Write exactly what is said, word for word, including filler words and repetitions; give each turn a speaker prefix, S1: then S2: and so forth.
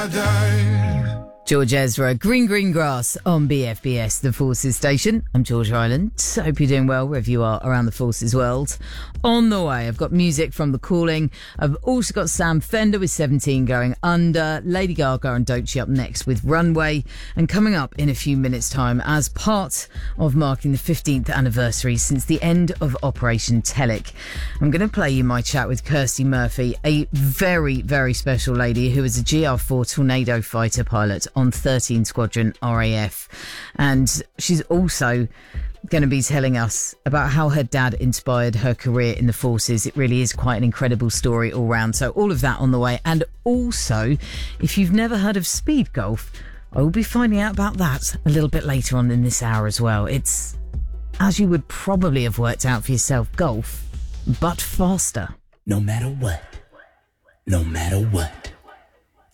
S1: I died.
S2: George Ezra, Green Green Grass on B F B S, the Forces station. I'm George Ireland. Hope you're doing well wherever you are around the Forces world. On the way, I've got music from The Calling. I've also got Sam Fender with seventeen going under. Lady Gaga and Doechii up next with Runway. And coming up in a few minutes' time, as part of marking the fifteenth anniversary since the end of Operation Telic, I'm going to play you my chat with Kirsty Murphy, a very, very special lady who is a G R four Tornado fighter pilot on thirteen Squadron R A F, and she's also going to be telling us about how her dad inspired her career in the Forces. It really is quite an incredible story all round. So all of that on the way. And also, if you've never heard of speed golf, I will be finding out about that a little bit later on in this hour as well. It's, as you would probably have worked out for yourself, golf, but faster.
S3: No matter what, no matter what.